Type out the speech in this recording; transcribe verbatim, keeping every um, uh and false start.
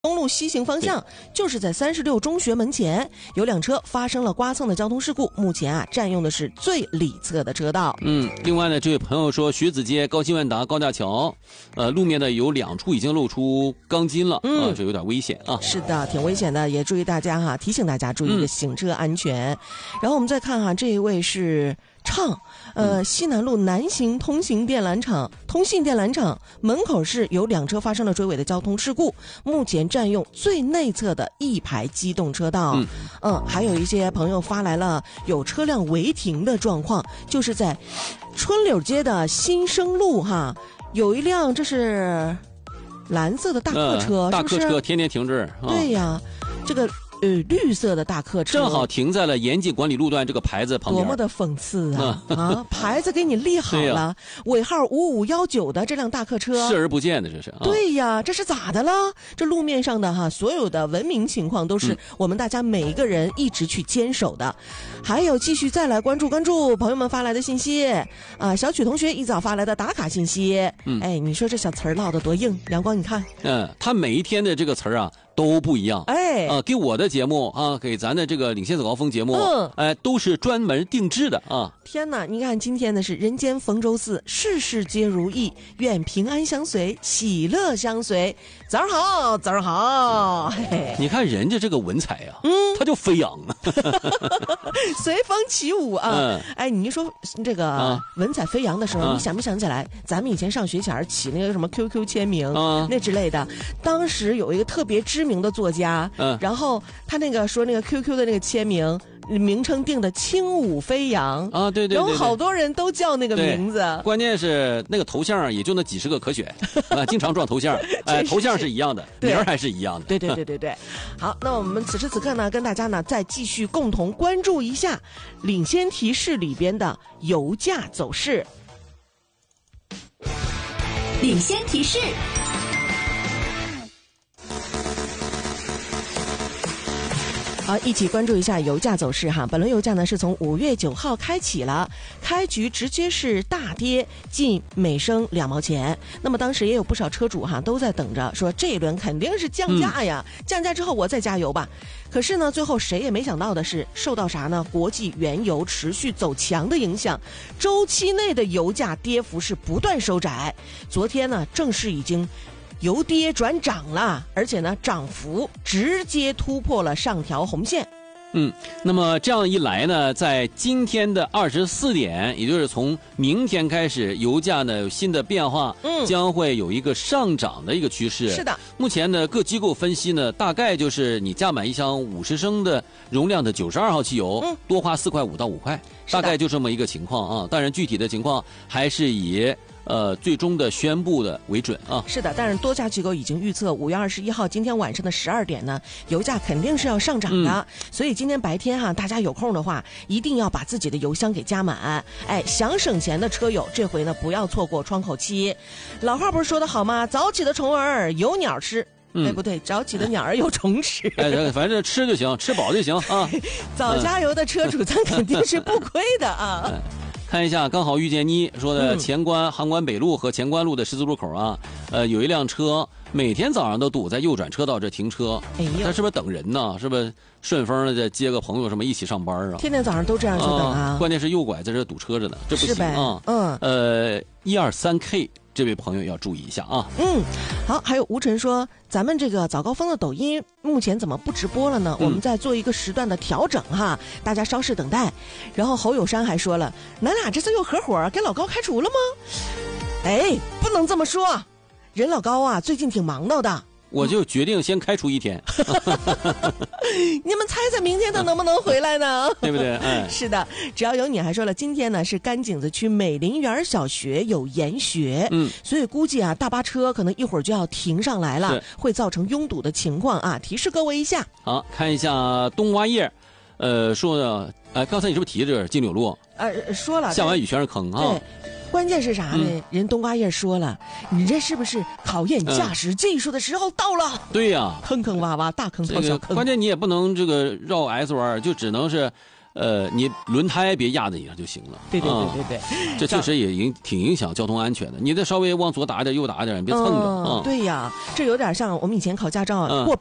公路西行方向，就是在三十六中学门前，有辆车发生了刮蹭的交通事故，目前啊占用的是最里侧的车道。 嗯，另外呢，这位朋友说，徐子街高新万达高架桥，呃，路面呢有两处已经露出钢筋了，嗯、呃，这有点危险啊。 是的，挺危险的，也注意大家哈，提醒大家注意行车安全。嗯、然后我们再看哈，这一位是畅，呃，西南路南行通行电缆厂、通信电缆厂门口是有两车发生了追尾的交通事故，目前占用最内侧的一排机动车道。嗯，嗯，还有一些朋友发来了有车辆违停的状况，就是在春柳街的新生路哈，有一辆这是蓝色的大客车， 呃、大客车是不是天天停这儿。啊、 对呀，这个。呃，绿色的大客车正好停在了严禁管理路段这个牌子旁边， 多么的讽刺啊！啊，牌子给你立好了，啊、尾号五五一九的这辆大客车视而不见的，这是。啊、 对呀，这是咋的了？这路面上的哈，所有的文明情况都是我们大家每一个人一直去坚守的。嗯、还有继续再来关注关注朋友们发来的信息啊，小曲同学一早发来的打卡信息。嗯，哎，你说这小词儿唠得多硬，阳光你看。 嗯，他每一天的这个词儿啊。都不一样， 哎， 啊，给我的节目啊，给咱的这个领先走高峰节目，嗯，哎，都是专门定制的啊。 天哪，你看今天的是人间逢周四，事事皆如意，愿平安相随，喜乐相随。早上好，早上好。嘿嘿， 你看人家这个文采啊，嗯，他就飞扬啊， 随风起舞啊。嗯、哎，你一说这个文采飞扬的时候，啊、你想没想起来，咱们以前上学前起那个什么 Q Q 签名、啊、那之类的，当时有一个特别知名的作家，嗯，然后他那个说那个 Q Q 的那个签名名称定的轻舞飞扬啊，对 对, 对, 对， 有好多人都叫那个名字。 关键是那个头像也就那几十个可选啊，经常撞头像，哎，头像是一样的，名儿还是一样的。 对对对对对。好，那我们此时此刻呢，跟大家呢再继续共同关注一下领先提示里边的油价走势。 领先提示。 好，一起关注一下油价走势哈。本轮油价呢是从五月九号开启了，开局直接是大跌近每升两毛钱。那么当时也有不少车主哈都在等着说这一轮肯定是降价呀，嗯、降价之后我再加油吧。可是呢，最后谁也没想到的是，受到啥呢？国际原油持续走强的影响，周期内的油价跌幅是不断收窄。昨天呢，正式已经由跌转涨了，而且呢，涨幅直接突破了上调红线。 嗯，那么这样一来呢，在今天的二十四点，也就是从明天开始，油价呢有新的变化，嗯，将会有一个上涨的一个趋势。 是的， 目前呢，各机构分析呢，大概就是你加满一箱五十升的容量的九十二号汽油，嗯，多花四块五到五块，大概就这么一个情况啊。当然，具体的情况还是以呃，最终的宣布的为准啊。 是的，但是多家机构已经预测，五月二十一号今天晚上的十二点呢，油价肯定是要上涨的。嗯、所以今天白天哈，大家有空的话，一定要把自己的油箱给加满。哎，想省钱的车友，这回呢不要错过窗口期。老话不是说得好吗？早起的虫儿有鸟吃。嗯、哎，不对，早起的鸟儿有虫吃。 哎，反正吃就行，吃饱就行啊。 早加油的车主，咱肯定是不亏的啊。嗯看一下，刚好遇见你说的前关函馆北路和前关路的十字路口啊，呃，有一辆车每天早上都堵在右转车道这停车，哎呀，他是不是等人呢？是不是顺风的再接个朋友什么一起上班啊？ 天天早上都这样去等啊？ 啊关键是右拐在这堵车着呢，这不行啊。嗯，呃，一二三 K。这位朋友要注意一下啊。 嗯，好，还有吴晨说，咱们这个早高峰的抖音目前怎么不直播了呢？嗯、我们在做一个时段的调整哈，大家稍事等待。然后侯友山还说了，咱俩这次又合伙给老高开除了吗？哎，不能这么说，人老高啊，最近挺忙叨的。 我就决定先开除一天。 你们猜猜明天他能不能回来呢？ 对不对？哎， 是的，只要有你。还说了，今天呢是甘井子区美林园小学有研学，嗯，所以估计啊大巴车可能一会儿就要停上来了，会造成拥堵的情况啊，提示各位一下。 好，看一下冬瓜叶，呃，说的，哎，刚才你是不是提这个金柳路？ 呃，说了， 下完雨全是坑啊。 对。关键是啥呢？嗯、人冬瓜叶说了，你这是不是考验驾驶技术的时候到了？ 嗯、对呀、啊， 坑坑洼洼，大坑套小坑。 这个、关键你也不能这个绕 S 弯，就只能是， 呃，你轮胎别压在你上就行了。 对对对对对， 啊、这确实也影挺影响交通安全的。你得稍微往左打一点，右打一点，别蹭着啊、 嗯。对呀，这有点像我们以前考驾照。 嗯过